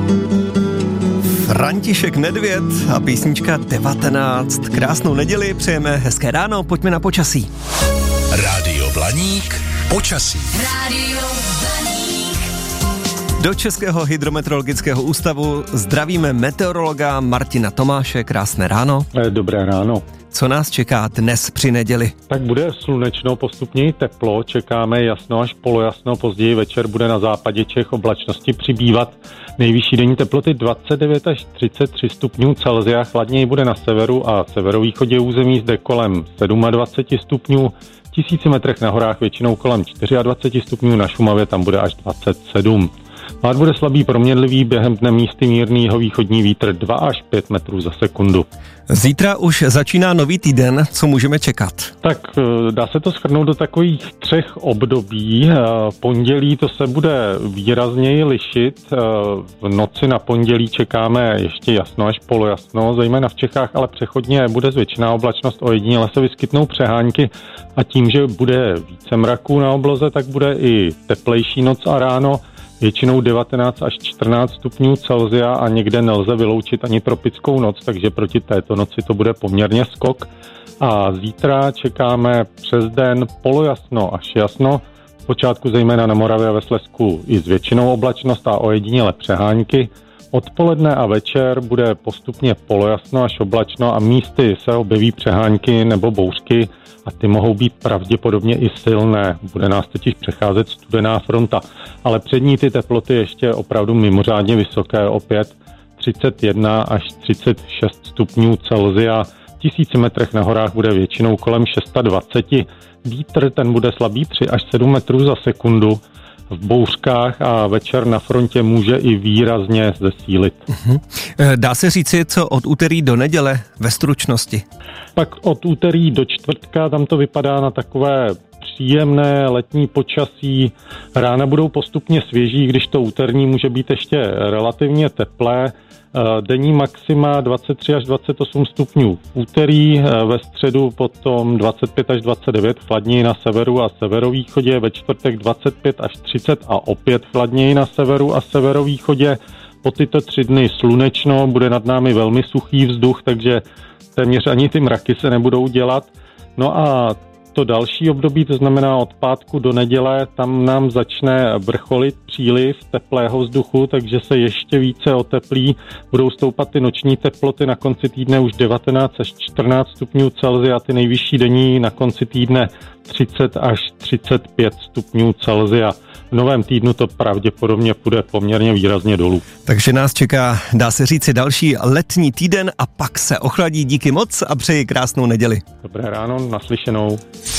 František Nedvěd a písnička 19. Krásnou neděli, přejeme hezké ráno, pojďme na počasí. Rádio Blaník, počasí. Rádio Blaník. Do Českého hydrometeorologického ústavu zdravíme meteorologa Martina Tomáše, krásné ráno. Dobré ráno. Co nás čeká dnes při neděli? Tak bude slunečno, postupně teplo, čekáme jasno až polojasno, později večer bude na západě Čech oblačnosti přibývat. Nejvyšší denní teploty 29 až 33 stupňů Celsia, chladněji bude na severu a severovýchodě území, zde kolem 27 stupňů, 1000 metrech na horách většinou kolem 24 stupňů, na Šumavě tam bude až 27. Pád bude slabý proměnlivý, během dne místy mírný jihovýchodní vítr 2 až 5 metrů za sekundu. Zítra už začíná nový týden, co můžeme čekat? Tak dá se to shrnout do takových 3 období. Pondělí to se bude výrazněji lišit. V noci na pondělí čekáme ještě jasno až polojasno, zejména v Čechách, ale přechodně bude zvětšená oblačnost, ojediněle se vyskytnou přehánky a tím, že bude více mraků na obloze, tak bude i teplejší noc a ráno. Většinou 19 až 14 stupňů Celsia a někde nelze vyloučit ani tropickou noc, takže proti této noci to bude poměrně skok. A zítra čekáme přes den polojasno až jasno, v počátku zejména na Moravě a ve Slezsku i s většinou oblačnost a ojediněle přehánky. Odpoledne a večer bude postupně polojasno až oblačno a místy se objeví přehánky nebo bouřky a ty mohou být pravděpodobně i silné. Bude nás totiž přecházet studená fronta. Ale přední ty teploty ještě opravdu mimořádně vysoké, opět 31 až 36 stupňů Celsia. V 1000 metrech na horách bude většinou kolem 620. Vítr ten bude slabý 3 až 7 metrů za sekundu. V bouřkách a večer na frontě může i výrazně zesílit. Dá se říci, co od úterý do neděle ve stručnosti? Pak od úterý do čtvrtka tam to vypadá na takové příjemné letní počasí. Rána budou postupně svěží, když to úterní může být ještě relativně teplé. Denní maxima 23 až 28 stupňů v úterý, ve středu potom 25 až 29, chladněji na severu a severovýchodě, ve čtvrtek 25 až 30 a opět chladněji na severu a severovýchodě. Po tyto 3 dny slunečno, bude nad námi velmi suchý vzduch, takže téměř ani ty mraky se nebudou dělat. No a to další období, to znamená od pátku do neděle, tam nám začne vrcholit příliv teplého vzduchu, takže se ještě více oteplí. Budou stoupat ty noční teploty na konci týdne už 19 až 14 stupňů Celsia, ty nejvyšší denní na konci týdne 30 až 35 stupňů Celsia. V novém týdnu to pravděpodobně půjde poměrně výrazně dolů. Takže nás čeká, dá se říci, další letní týden a pak se ochladí. Díky moc a přeji krásnou neděli. Dobré ráno, naslyšenou.